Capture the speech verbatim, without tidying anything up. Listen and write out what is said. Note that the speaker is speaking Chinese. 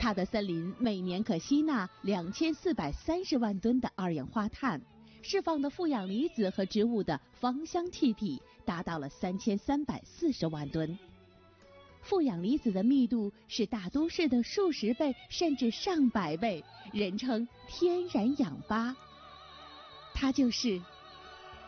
它的森林每年可吸纳两千四百三十万吨的二氧化碳，释放的负氧离子和植物的芳香气体达到了三千三百四十万吨。负氧离子的密度是大都市的数十倍甚至上百倍，人称天然氧吧。它就是